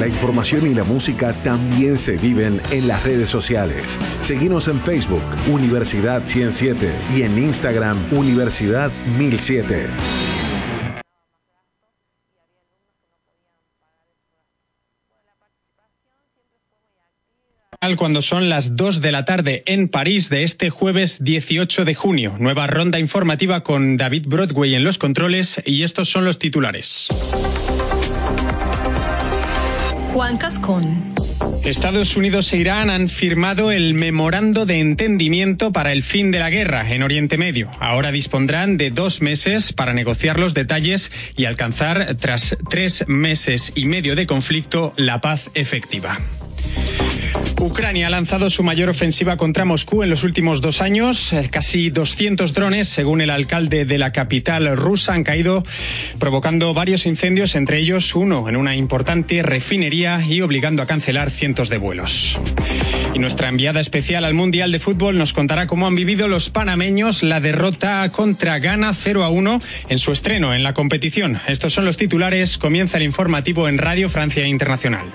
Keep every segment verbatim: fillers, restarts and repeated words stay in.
La información y la música también se viven en las redes sociales. Seguinos en Facebook, Universidad ciento siete, y en Instagram, Universidad mil siete. Cuando son las dos de la tarde en París de este jueves dieciocho de junio. Nueva ronda informativa con David Broadway en los controles y estos son los titulares. Juan Cascón. Estados Unidos e Irán han firmado el memorando de entendimiento para el fin de la guerra en Oriente Medio. Ahora dispondrán de dos meses para negociar los detalles y alcanzar, tras tres meses y medio de conflicto, la paz efectiva. Ucrania ha lanzado su mayor ofensiva contra Moscú en los últimos dos años. Casi doscientos drones, según el alcalde de la capital rusa, han caído provocando varios incendios, entre ellos uno en una importante refinería y obligando a cancelar cientos de vuelos. Y nuestra enviada especial al Mundial de Fútbol nos contará cómo han vivido los panameños la derrota contra Ghana cero a uno en su estreno en la competición. Estos son los titulares. Comienza el informativo en Radio Francia Internacional.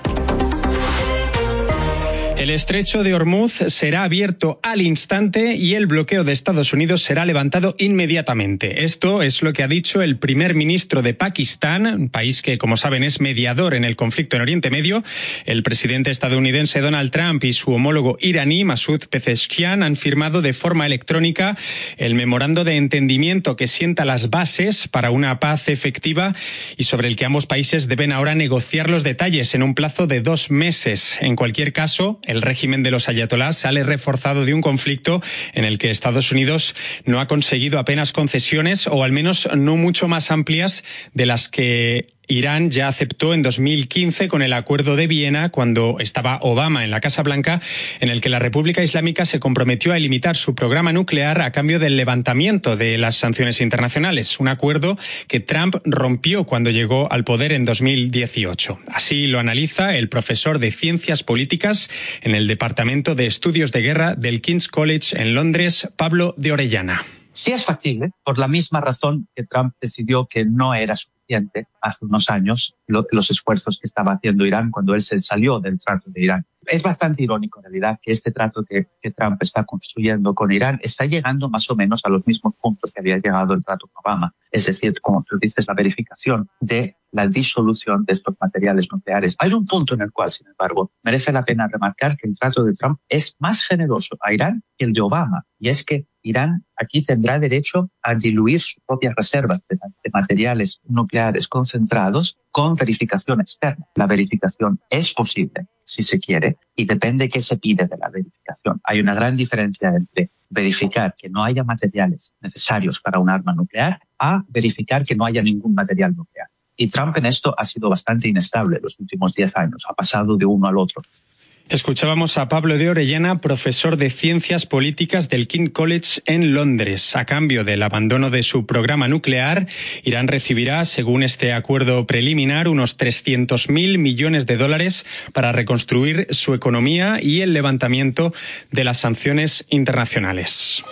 El estrecho de Hormuz será abierto al instante y el bloqueo de Estados Unidos será levantado inmediatamente. Esto es lo que ha dicho el primer ministro de Pakistán, un país que, como saben, es mediador en el conflicto en Oriente Medio. El presidente estadounidense Donald Trump y su homólogo iraní, Masoud Pezeshkian, han firmado de forma electrónica el memorando de entendimiento que sienta las bases para una paz efectiva y sobre el que ambos países deben ahora negociar los detalles en un plazo de dos meses. En cualquier caso, el régimen de los ayatolás sale reforzado de un conflicto en el que Estados Unidos no ha conseguido apenas concesiones, o al menos no mucho más amplias de las que Irán ya aceptó en dos mil quince con el Acuerdo de Viena, cuando estaba Obama en la Casa Blanca, en el que la República Islámica se comprometió a limitar su programa nuclear a cambio del levantamiento de las sanciones internacionales. Un acuerdo que Trump rompió cuando llegó al poder en dos mil dieciocho. Así lo analiza el profesor de Ciencias Políticas en el Departamento de Estudios de Guerra del King's College en Londres, Pablo de Orellana. Sí es factible, por la misma razón que Trump decidió que no era suficiente hace unos años lo, los esfuerzos que estaba haciendo Irán cuando él se salió del trato de Irán. Es bastante irónico, en realidad, que este trato que, que Trump está construyendo con Irán está llegando más o menos a los mismos puntos que había llegado el trato con Obama. Es decir, como tú dices, la verificación de la disolución de estos materiales nucleares. Hay un punto en el cual, sin embargo, merece la pena remarcar que el trato de Trump es más generoso a Irán que el de Obama, y es que Irán aquí tendrá derecho a diluir sus propias reservas de, de materiales nucleares concentrados con verificación externa. La verificación es posible, si se quiere, y depende qué se pide de la verificación. Hay una gran diferencia entre verificar que no haya materiales necesarios para un arma nuclear a verificar que no haya ningún material nuclear. Y Trump en esto ha sido bastante inestable los últimos diez años, ha pasado de uno al otro. Escuchábamos a Pablo de Orellana, profesor de Ciencias Políticas del King's College en Londres. A cambio del abandono de su programa nuclear, Irán recibirá, según este acuerdo preliminar, unos trescientos mil millones de dólares para reconstruir su economía y el levantamiento de las sanciones internacionales.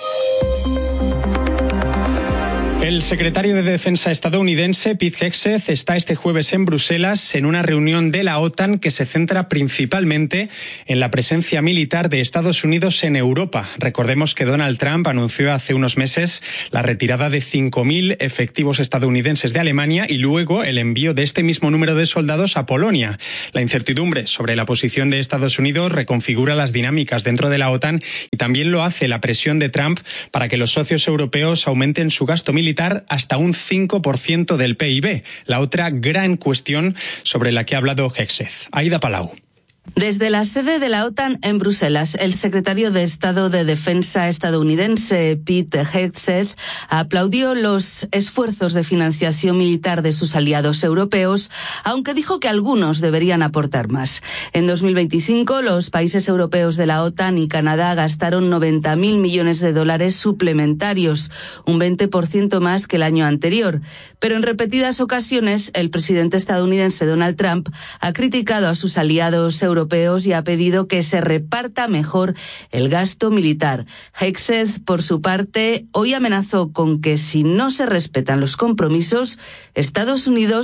El secretario de Defensa estadounidense, Pete Hegseth, está este jueves en Bruselas en una reunión de la OTAN que se centra principalmente en la presencia militar de Estados Unidos en Europa. Recordemos que Donald Trump anunció hace unos meses la retirada de cinco mil efectivos estadounidenses de Alemania y luego el envío de este mismo número de soldados a Polonia. La incertidumbre sobre la posición de Estados Unidos reconfigura las dinámicas dentro de la OTAN y también lo hace la presión de Trump para que los socios europeos aumenten su gasto militar hasta un cinco por ciento del P I B, la otra gran cuestión sobre la que ha hablado Hegseth. Aida Palau. Desde la sede de la OTAN en Bruselas, el secretario de Estado de Defensa estadounidense, Pete Hegseth, aplaudió los esfuerzos de financiación militar de sus aliados europeos, aunque dijo que algunos deberían aportar más. En dos mil veinticinco, los países europeos de la OTAN y Canadá gastaron noventa mil millones de dólares suplementarios, un veinte por ciento más que el año anterior. Pero en repetidas ocasiones, el presidente estadounidense Donald Trump ha criticado a sus aliados europeos europeos y ha pedido que se reparta mejor el gasto militar. Hegseth, por su parte, hoy amenazó con que si no se respetan los compromisos, Estados Unidos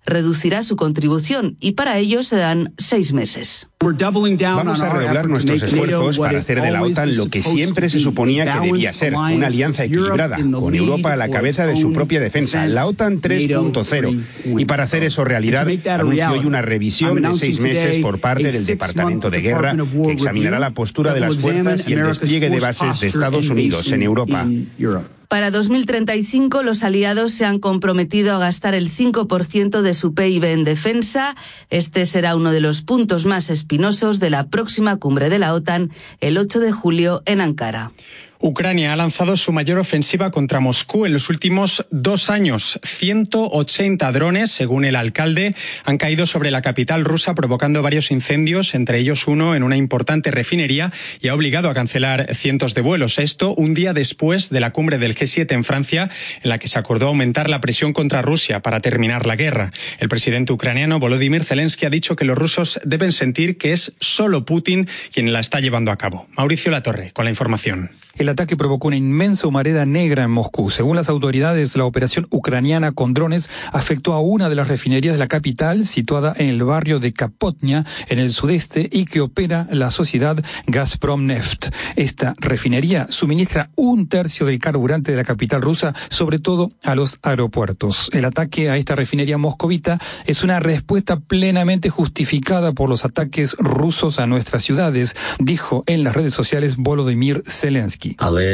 reducirá su contribución y para ello se dan seis meses. Vamos a redoblar nuestros esfuerzos para hacer de la OTAN lo que siempre se suponía que debía ser, una alianza equilibrada, con Europa a la cabeza de su propia defensa, la OTAN tres punto cero. Y para hacer eso realidad, anuncio hoy una revisión de seis meses por parte del Departamento de Guerra, que examinará la postura de las fuerzas y el despliegue de bases de Estados Unidos en Europa. Para dos mil treinta y cinco, los aliados se han comprometido a gastar el cinco por ciento de su P I B en defensa. Este será uno de los puntos más espinosos de la próxima cumbre de la OTAN, el ocho de julio en Ankara. Ucrania ha lanzado su mayor ofensiva contra Moscú en los últimos dos años. ciento ochenta drones, según el alcalde, han caído sobre la capital rusa, provocando varios incendios, entre ellos uno en una importante refinería, y ha obligado a cancelar cientos de vuelos. Esto un día después de la cumbre del G siete en Francia, en la que se acordó aumentar la presión contra Rusia para terminar la guerra. El presidente ucraniano Volodymyr Zelensky ha dicho que los rusos deben sentir que es solo Putin quien la está llevando a cabo. Mauricio Latorre, con la información. El ataque provocó una inmensa humareda negra en Moscú. Según las autoridades, la operación ucraniana con drones afectó a una de las refinerías de la capital, situada en el barrio de Kapotnia, en el sudeste, y que opera la sociedad Gazprom Neft. Esta refinería suministra un tercio del carburante de la capital rusa, sobre todo a los aeropuertos. El ataque a esta refinería moscovita es una respuesta plenamente justificada por los ataques rusos a nuestras ciudades, dijo en las redes sociales Volodymyr Zelensky.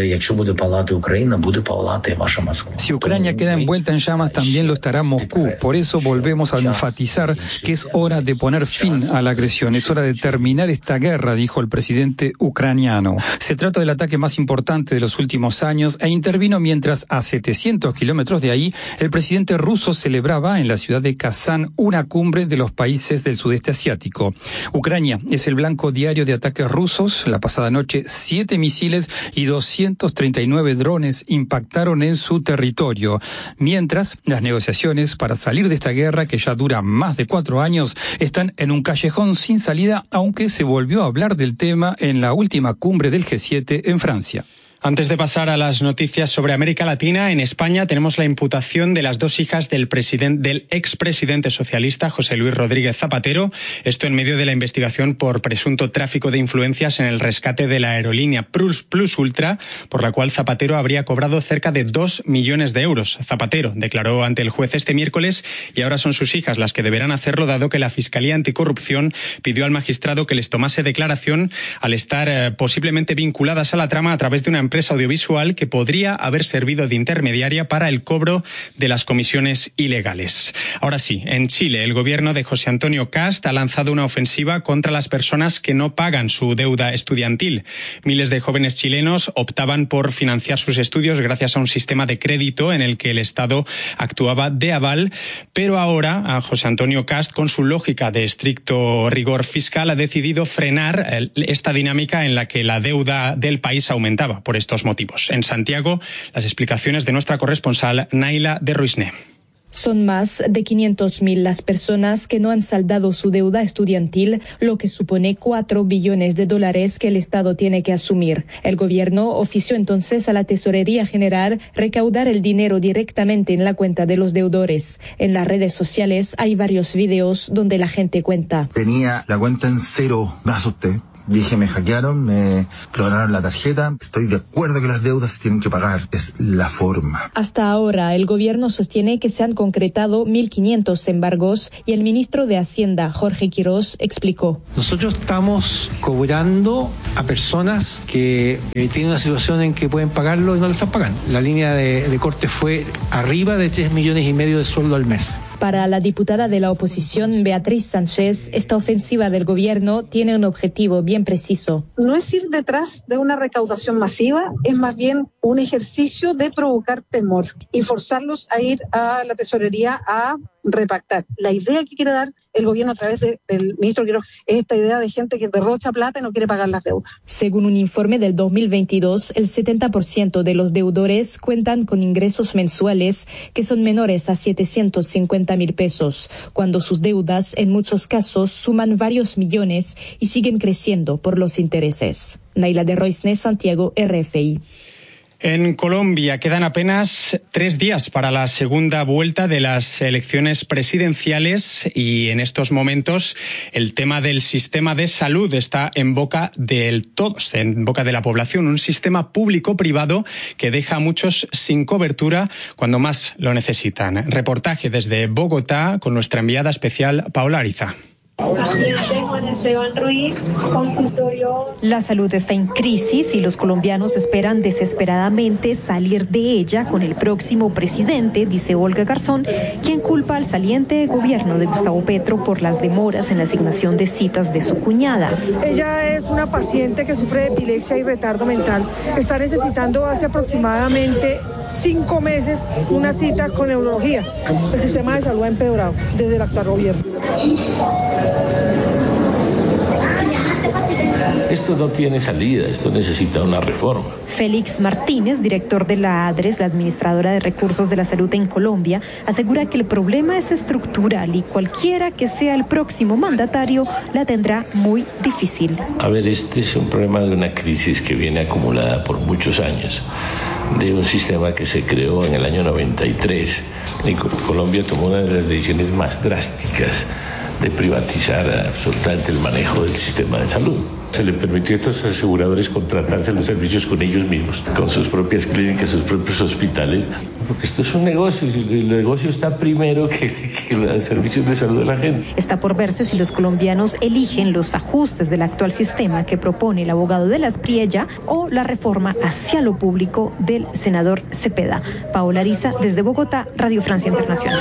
Si Ucrania queda envuelta en llamas, también lo estará Moscú. Por eso volvemos a enfatizar que es hora de poner fin a la agresión. Es hora de terminar esta guerra, dijo el presidente ucraniano. Se trata del ataque más importante de los últimos años e intervino mientras a setecientos kilómetros de ahí el presidente ruso celebraba en la ciudad de Kazán una cumbre de los países del sudeste asiático. Ucrania es el blanco diario de ataques rusos. La pasada noche, siete misiles y doscientos treinta y nueve drones impactaron en su territorio, mientras las negociaciones para salir de esta guerra, que ya dura más de cuatro años, están en un callejón sin salida, aunque se volvió a hablar del tema en la última cumbre del G siete en Francia. Antes de pasar a las noticias sobre América Latina, en España tenemos la imputación de las dos hijas del, presidente, del expresidente socialista José Luis Rodríguez Zapatero. Esto en medio de la investigación por presunto tráfico de influencias en el rescate de la aerolínea Plus, Plus Ultra, por la cual Zapatero habría cobrado cerca de dos millones de euros. Zapatero declaró ante el juez este miércoles y ahora son sus hijas las que deberán hacerlo, dado que la Fiscalía Anticorrupción pidió al magistrado que les tomase declaración al estar eh, posiblemente vinculadas a la trama a través de una empresa empresa audiovisual que podría haber servido de intermediaria para el cobro de las comisiones ilegales. Ahora sí, en Chile, el gobierno de José Antonio Kast ha lanzado una ofensiva contra las personas que no pagan su deuda estudiantil. Miles de jóvenes chilenos optaban por financiar sus estudios gracias a un sistema de crédito en el que el Estado actuaba de aval, pero ahora a José Antonio Kast, con su lógica de estricto rigor fiscal, ha decidido frenar esta dinámica en la que la deuda del país aumentaba por estos motivos. En Santiago, las explicaciones de nuestra corresponsal Naila de Ruisné. Son más de quinientos mil las personas que no han saldado su deuda estudiantil, lo que supone cuatro billones de dólares que el Estado tiene que asumir. El gobierno ofició entonces a la Tesorería General recaudar el dinero directamente en la cuenta de los deudores. En las redes sociales hay varios videos donde la gente cuenta. Tenía la cuenta en cero, me asusté. Dije, me hackearon, me clonaron la tarjeta. Estoy de acuerdo que las deudas se tienen que pagar. Es la forma. Hasta ahora, el gobierno sostiene que se han concretado mil quinientos embargos y el ministro de Hacienda, Jorge Quirós, explicó. Nosotros estamos cobrando a personas que eh, tienen una situación en que pueden pagarlo y no lo están pagando. La línea de, de corte fue arriba de tres millones y medio de sueldo al mes. Para la diputada de la oposición, Beatriz Sánchez, esta ofensiva del gobierno tiene un objetivo bien preciso. No es ir detrás de una recaudación masiva, es más bien un ejercicio de provocar temor y forzarlos a ir a la tesorería a repactar. La idea que quiere dar el gobierno a través de, del ministro Quirós es esta idea de gente que derrocha plata y no quiere pagar las deudas. Según un informe del dos mil veintidós, el setenta por ciento de los deudores cuentan con ingresos mensuales que son menores a setecientos cincuenta mil pesos, cuando sus deudas en muchos casos suman varios millones y siguen creciendo por los intereses. Naila de Roisne, Santiago, R F I. En Colombia quedan apenas tres días para la segunda vuelta de las elecciones presidenciales y en estos momentos el tema del sistema de salud está en boca de todos, en boca de la población. Un sistema público-privado que deja a muchos sin cobertura cuando más lo necesitan. Reportaje desde Bogotá con nuestra enviada especial Paola Ariza. La salud está en crisis y los colombianos esperan desesperadamente salir de ella con el próximo presidente, dice Olga Garzón, quien culpa al saliente gobierno de Gustavo Petro por las demoras en la asignación de citas de su cuñada. Ella es una paciente que sufre de epilepsia y retardo mental. Está necesitando hace aproximadamente cinco meses una cita con neurología. El sistema de salud ha empeorado desde el actual gobierno. Esto no tiene salida, esto necesita una reforma. Félix Martínez, director de la ADRES, la Administradora de Recursos de la Salud en Colombia, asegura que el problema es estructural y cualquiera que sea el próximo mandatario la tendrá muy difícil. A ver, este es un problema de una crisis que viene acumulada por muchos años, de un sistema que se creó en el año noventa y tres. Y Colombia tomó una de las decisiones más drásticas de privatizar absolutamente el manejo del sistema de salud. Se le permitió a estos aseguradores contratarse los servicios con ellos mismos, con sus propias clínicas, sus propios hospitales, porque esto es un negocio y el negocio está primero que, que los servicios de salud de la gente. Está por verse si los colombianos eligen los ajustes del actual sistema que propone el abogado de las Priella o la reforma hacia lo público del senador Cepeda. Paola Ariza, desde Bogotá, Radio Francia Internacional.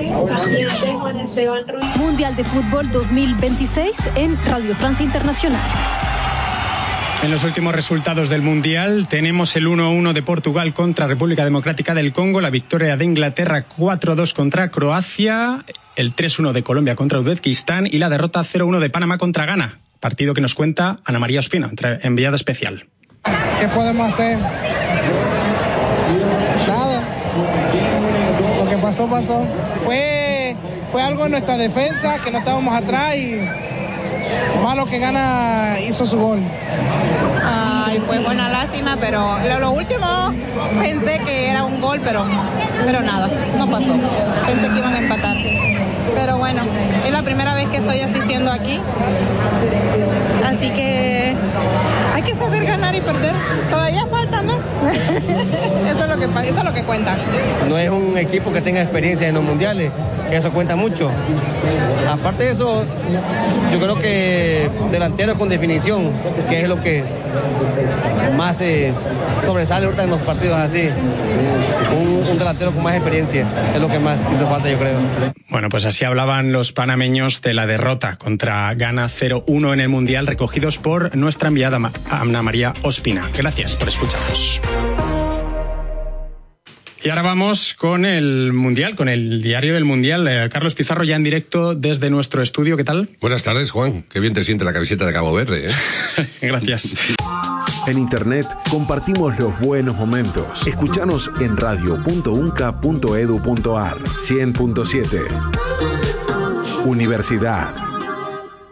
Mundial de Fútbol dos mil veintiséis en Radio Francia Internacional. En los últimos resultados del Mundial tenemos el uno a uno de Portugal contra República Democrática del Congo, la victoria de Inglaterra cuatro a dos contra Croacia, el tres a uno de Colombia contra Uzbekistán y la derrota cero a uno de Panamá contra Ghana. Partido que nos cuenta Ana María Ospina, enviada especial. ¿Qué podemos hacer? Nada. Lo que pasó, pasó. Fue, fue algo en nuestra defensa, que no estábamos atrás y malo que Ghana hizo su gol. Ay, fue buena lástima, pero lo, lo último pensé que era un gol, pero, pero nada, no pasó. Pensé que iban a empatar. Pero bueno, es la primera vez que estoy asistiendo aquí. Así que hay que saber ganar y perder. Todavía falta, ¿no? Eso es lo que, eso es lo que cuenta. No es un equipo que tenga experiencia en los mundiales, que eso cuenta mucho. Aparte de eso, yo creo que delanteros con definición, que es lo que más es, sobresale ahorita en los partidos así. Un, un delantero con más experiencia es lo que más hizo falta, yo creo. Bueno, pues así hablaban los panameños de la derrota contra Ghana cero uno en el Mundial, recogidos por nuestra enviada Ana María Ospina. Gracias por escucharnos. Y ahora vamos con el Mundial, con el diario del Mundial. Eh, Carlos Pizarro, ya en directo desde nuestro estudio. ¿Qué tal? Buenas tardes, Juan. Qué bien te siente la camiseta de Cabo Verde, ¿eh? Gracias. En Internet compartimos los buenos momentos. Escúchanos en radio punto unca punto edu punto ar. cien punto siete. Universidad